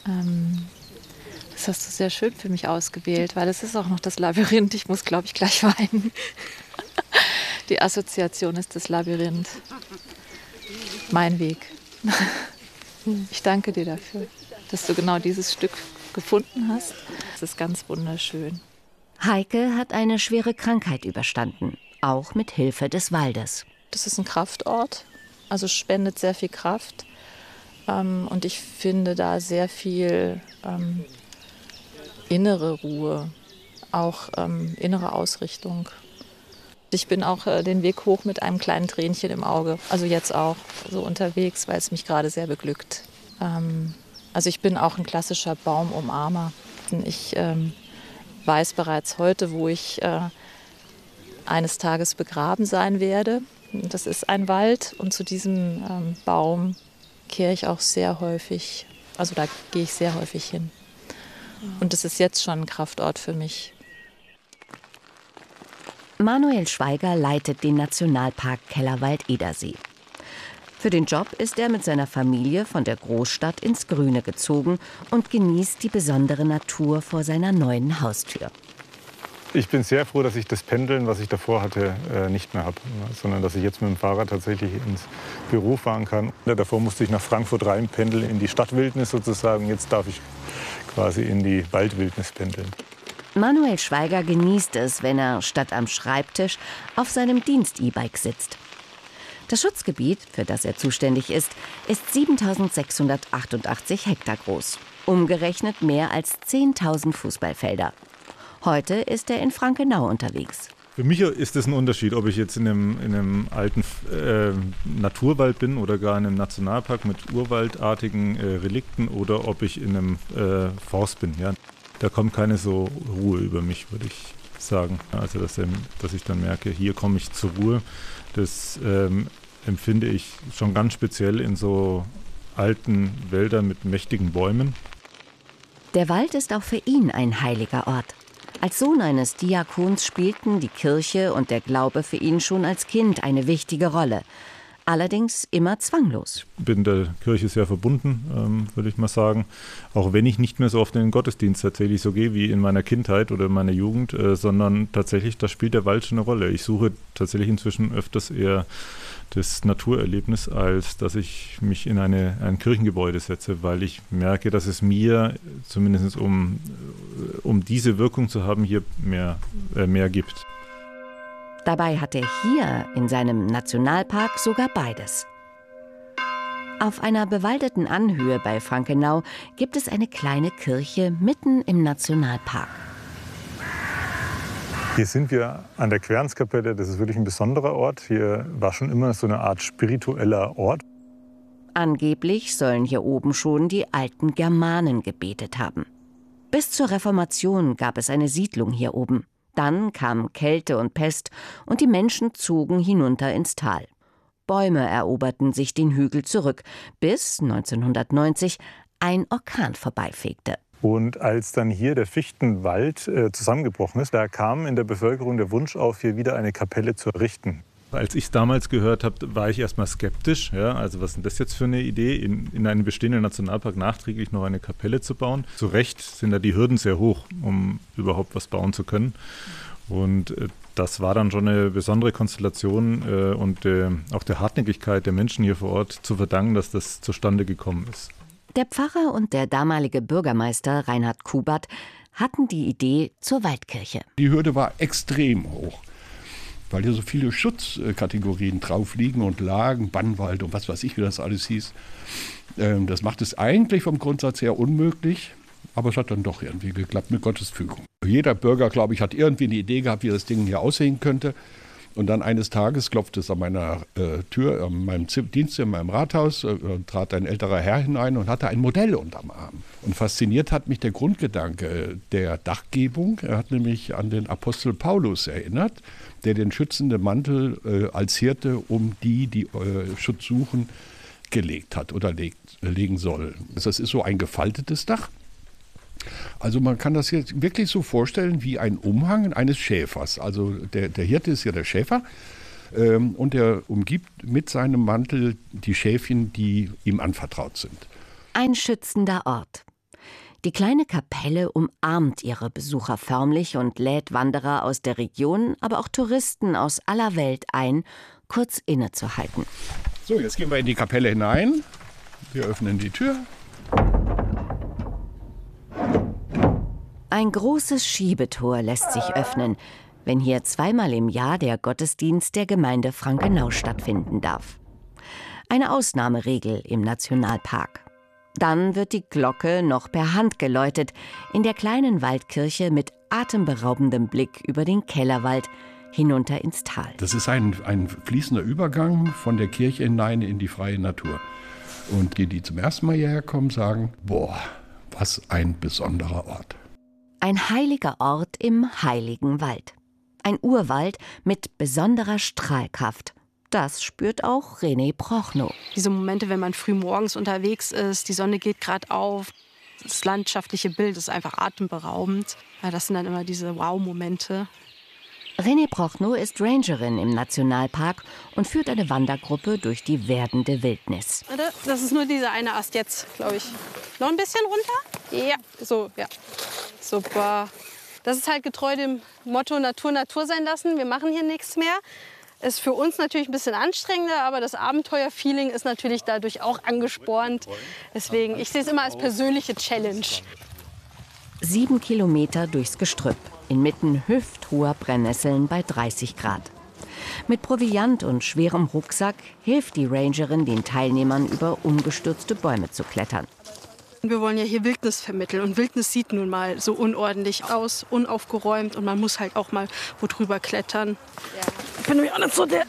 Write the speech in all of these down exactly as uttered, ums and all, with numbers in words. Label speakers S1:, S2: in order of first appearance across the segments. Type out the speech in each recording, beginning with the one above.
S1: Ähm, das hast du sehr schön für mich ausgewählt, weil es ist auch noch das Labyrinth. Ich muss, glaube ich, gleich weinen. Die Assoziation ist das Labyrinth. Mein Weg. Ich danke dir dafür, dass du genau dieses Stück gefunden hast. Es ist ganz wunderschön.
S2: Heike hat eine schwere Krankheit überstanden, auch mit Hilfe des Waldes.
S1: Das ist ein Kraftort, also spendet sehr viel Kraft. Ähm, und ich finde da sehr viel ähm, innere Ruhe, auch ähm, innere Ausrichtung. Ich bin auch äh, den Weg hoch mit einem kleinen Tränchen im Auge, also jetzt auch so unterwegs, weil es mich gerade sehr beglückt. Ähm, also ich bin auch ein klassischer Baumumarmer. Ich ähm, weiß bereits heute, wo ich äh, eines Tages begraben sein werde. Das ist ein Wald und zu diesem ähm, Baum kehre ich auch sehr häufig, also da gehe ich sehr häufig hin. Und das ist jetzt schon ein Kraftort für mich.
S2: Manuel Schweiger leitet den Nationalpark Kellerwald-Edersee. Für den Job ist er mit seiner Familie von der Großstadt ins Grüne gezogen und genießt die besondere Natur vor seiner neuen Haustür.
S3: Ich bin sehr froh, dass ich das Pendeln, was ich davor hatte, nicht mehr habe, sondern dass ich jetzt mit dem Fahrrad tatsächlich ins Büro fahren kann. Davor musste ich nach Frankfurt rein pendeln, in die Stadtwildnis sozusagen. Jetzt darf ich quasi in die Waldwildnis pendeln.
S2: Manuel Schweiger genießt es, wenn er statt am Schreibtisch auf seinem Dienst-E-Bike sitzt. Das Schutzgebiet, für das er zuständig ist, ist siebentausendsechshundertachtundachtzig Hektar groß. Umgerechnet mehr als zehntausend Fußballfelder. Heute ist er in Frankenau unterwegs.
S3: Für mich ist es ein Unterschied, ob ich jetzt in einem, in einem alten äh, Naturwald bin oder gar in einem Nationalpark mit urwaldartigen äh, Relikten oder ob ich in einem äh, Forst bin. Ja. Da kommt keine so Ruhe über mich, würde ich sagen. Also dass, dass ich dann merke, hier komme ich zur Ruhe. Das ähm, empfinde ich schon ganz speziell in so alten Wäldern mit mächtigen Bäumen.
S2: Der Wald ist auch für ihn ein heiliger Ort. Als Sohn eines Diakons spielten die Kirche und der Glaube für ihn schon als Kind eine wichtige Rolle. Allerdings immer zwanglos.
S3: Ich bin der Kirche sehr verbunden, ähm, würde ich mal sagen. Auch wenn ich nicht mehr so oft in den Gottesdienst tatsächlich so gehe wie in meiner Kindheit oder in meiner Jugend, äh, sondern tatsächlich, da spielt der Wald schon eine Rolle. Ich suche tatsächlich inzwischen öfters eher das Naturerlebnis, als dass ich mich in eine, ein Kirchengebäude setze, weil ich merke, dass es mir, zumindest um, um diese Wirkung zu haben, hier mehr, äh, mehr gibt.
S2: Dabei hat er hier in seinem Nationalpark sogar beides. Auf einer bewaldeten Anhöhe bei Frankenau gibt es eine kleine Kirche mitten im Nationalpark.
S3: Hier sind wir an der Quernskapelle. Das ist wirklich ein besonderer Ort. Hier war schon immer so eine Art spiritueller Ort.
S2: Angeblich sollen hier oben schon die alten Germanen gebetet haben. Bis zur Reformation gab es eine Siedlung hier oben. Dann kamen Kälte und Pest und die Menschen zogen hinunter ins Tal. Bäume eroberten sich den Hügel zurück, bis neunzehnhundertneunzig ein Orkan vorbeifegte.
S3: Und als dann hier der Fichtenwald äh, zusammengebrochen ist, da kam in der Bevölkerung der Wunsch auf, hier wieder eine Kapelle zu errichten. Als ich es damals gehört habe, war ich erstmal skeptisch. Ja, also was ist denn das jetzt für eine Idee, in, in einem bestehenden Nationalpark nachträglich noch eine Kapelle zu bauen? Zu Recht sind da die Hürden sehr hoch, um überhaupt was bauen zu können. Und äh, das war dann schon eine besondere Konstellation äh, und äh, auch der Hartnäckigkeit der Menschen hier vor Ort zu verdanken, dass das zustande gekommen ist.
S2: Der Pfarrer und der damalige Bürgermeister Reinhard Kubert hatten die Idee zur Waldkirche.
S4: Die Hürde war extrem hoch, weil hier so viele Schutzkategorien drauf liegen und lagen, Bannwald und was weiß ich, wie das alles hieß. Das macht es eigentlich vom Grundsatz her unmöglich, aber es hat dann doch irgendwie geklappt mit Gottes Fügung. Jeder Bürger, glaube ich, hat irgendwie eine Idee gehabt, wie das Ding hier aussehen könnte. Und dann eines Tages klopfte es an meiner äh, Tür, an meinem Dienst in meinem Rathaus, äh, trat ein älterer Herr hinein und hatte ein Modell unterm Arm. Und fasziniert hat mich der Grundgedanke der Dachgebung. Er hat nämlich an den Apostel Paulus erinnert, der den schützenden Mantel äh, als Hirte um die, die äh, Schutz suchen, gelegt hat oder legt, äh, legen soll. Das ist so ein gefaltetes Dach. Also man kann das jetzt wirklich so vorstellen wie ein Umhang eines Schäfers. Also der, der Hirte ist ja der Schäfer ähm, und er umgibt mit seinem Mantel die Schäfchen, die ihm anvertraut sind.
S2: Ein schützender Ort. Die kleine Kapelle umarmt ihre Besucher förmlich und lädt Wanderer aus der Region, aber auch Touristen aus aller Welt ein, kurz innezuhalten.
S4: So, jetzt gehen wir in die Kapelle hinein. Wir öffnen die Tür.
S2: Ein großes Schiebetor lässt sich öffnen, wenn hier zweimal im Jahr der Gottesdienst der Gemeinde Frankenau stattfinden darf. Eine Ausnahmeregel im Nationalpark. Dann wird die Glocke noch per Hand geläutet, in der kleinen Waldkirche mit atemberaubendem Blick über den Kellerwald hinunter ins Tal.
S4: Das ist ein, ein fließender Übergang von der Kirche hinein in die freie Natur. Und die, die zum ersten Mal hierher kommen, sagen, boah, was ein besonderer Ort.
S2: Ein heiliger Ort im heiligen Wald. Ein Urwald mit besonderer Strahlkraft. Das spürt auch René Prochnow.
S5: Diese Momente, wenn man früh morgens unterwegs ist, die Sonne geht gerade auf, das landschaftliche Bild ist einfach atemberaubend. Ja, das sind dann immer diese Wow-Momente.
S2: René Prochnow ist Rangerin im Nationalpark und führt eine Wandergruppe durch die werdende Wildnis.
S5: Das ist nur dieser eine Ast jetzt, glaube ich. Noch ein bisschen runter? Ja, so, ja. Super. Das ist halt getreu dem Motto Natur, Natur sein lassen. Wir machen hier nichts mehr. Ist für uns natürlich ein bisschen anstrengender, aber das Abenteuerfeeling ist natürlich dadurch auch angespornt. Deswegen, ich sehe es immer als persönliche Challenge.
S2: Sieben Kilometer durchs Gestrüpp, inmitten hüfthoher Brennnesseln bei dreißig Grad. Mit Proviant und schwerem Rucksack hilft die Rangerin den Teilnehmern, über umgestürzte Bäume zu klettern.
S5: Wir wollen ja hier Wildnis vermitteln und Wildnis sieht nun mal so unordentlich aus, unaufgeräumt und man muss halt auch mal wo drüber klettern. Ja. Ich bin nämlich auch nicht so der...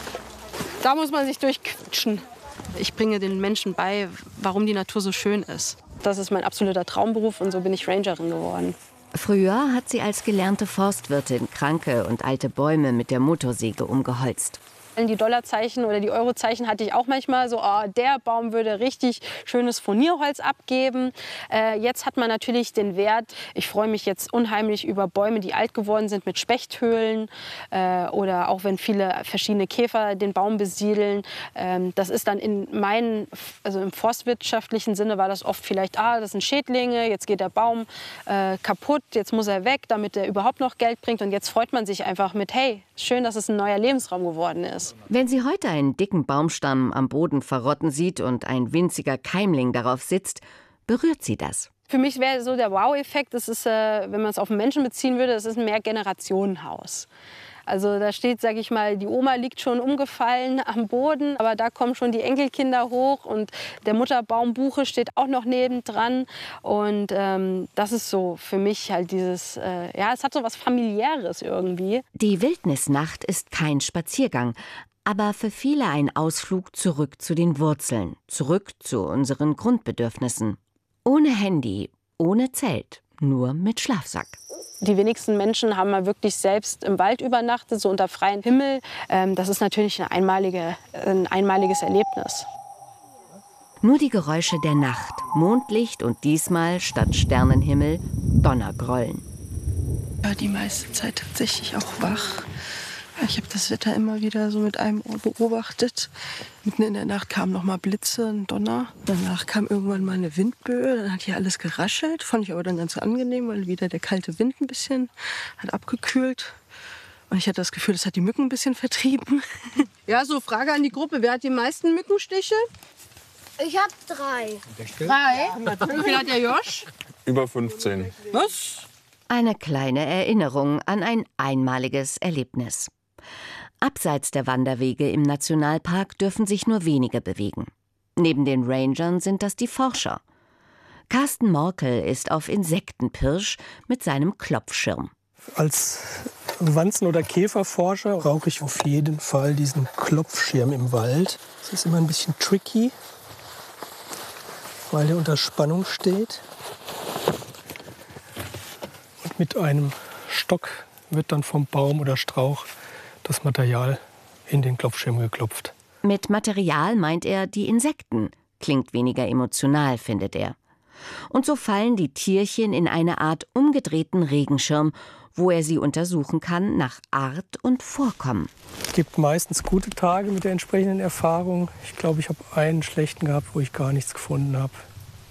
S5: Da muss man sich durchquetschen. Ich bringe den Menschen bei, warum die Natur so schön ist. Das ist mein absoluter Traumberuf und so bin ich Rangerin geworden.
S2: Früher hat sie als gelernte Forstwirtin kranke und alte Bäume mit der Motorsäge umgeholzt.
S5: Die Dollarzeichen oder die Eurozeichen hatte ich auch manchmal so, oh, der Baum würde richtig schönes Furnierholz abgeben. Äh, jetzt hat man natürlich den Wert, ich freue mich jetzt unheimlich über Bäume, die alt geworden sind mit Spechthöhlen äh, oder auch wenn viele verschiedene Käfer den Baum besiedeln. Ähm, das ist dann in meinen, also im forstwirtschaftlichen Sinne war das oft vielleicht, ah, das sind Schädlinge, jetzt geht der Baum äh, kaputt, jetzt muss er weg, damit er überhaupt noch Geld bringt. Und jetzt freut man sich einfach mit, hey, schön, dass es ein neuer Lebensraum geworden ist.
S2: Wenn sie heute einen dicken Baumstamm am Boden verrotten sieht und ein winziger Keimling darauf sitzt, berührt sie das.
S5: Für mich wäre so der Wow-Effekt, das ist, äh, wenn man es auf einen Menschen beziehen würde, das ist ein Mehrgenerationenhaus. Also da steht, sag ich mal, die Oma liegt schon umgefallen am Boden, aber da kommen schon die Enkelkinder hoch und der Mutterbaum Buche steht auch noch nebendran. Und ähm, das ist so für mich halt dieses, äh, ja, es hat so was Familiäres irgendwie.
S2: Die Wildnisnacht ist kein Spaziergang, aber für viele ein Ausflug zurück zu den Wurzeln, zurück zu unseren Grundbedürfnissen. Ohne Handy, ohne Zelt, nur mit Schlafsack.
S5: Die wenigsten Menschen haben mal wirklich selbst im Wald übernachtet, so unter freiem Himmel. Ähm, das ist natürlich eine einmalige, ein einmaliges Erlebnis.
S2: Nur die Geräusche der Nacht, Mondlicht und diesmal statt Sternenhimmel Donnergrollen.
S6: Ja, die meiste Zeit tatsächlich auch wach. Ich habe das Wetter immer wieder so mit einem Ohr beobachtet. Mitten in der Nacht kamen noch mal Blitze, ein Donner. Danach kam irgendwann mal eine Windböe. Dann hat hier alles geraschelt. Fand ich aber dann ganz angenehm, weil wieder der kalte Wind ein bisschen hat abgekühlt. Und ich hatte das Gefühl, das hat die Mücken ein bisschen vertrieben.
S7: Ja, so Frage an die Gruppe. Wer hat die meisten Mückenstiche?
S8: Ich habe drei.
S7: Drei? Wie viel hat der Josch?
S9: Über fünfzehn.
S7: Was?
S2: Eine kleine Erinnerung an ein einmaliges Erlebnis. Abseits der Wanderwege im Nationalpark dürfen sich nur wenige bewegen. Neben den Rangern sind das die Forscher. Carsten Morkel ist auf Insektenpirsch mit seinem Klopfschirm.
S10: Als Wanzen- oder Käferforscher brauche ich auf jeden Fall diesen Klopfschirm im Wald. Das ist immer ein bisschen tricky, weil der unter Spannung steht. Und mit einem Stock wird dann vom Baum oder Strauch das Material in den Klopfschirm geklopft.
S2: Mit Material meint er die Insekten. Klingt weniger emotional, findet er. Und so fallen die Tierchen in eine Art umgedrehten Regenschirm, wo er sie untersuchen kann nach Art und Vorkommen.
S10: Es gibt meistens gute Tage mit der entsprechenden Erfahrung. Ich glaube, ich habe einen schlechten gehabt, wo ich gar nichts gefunden habe.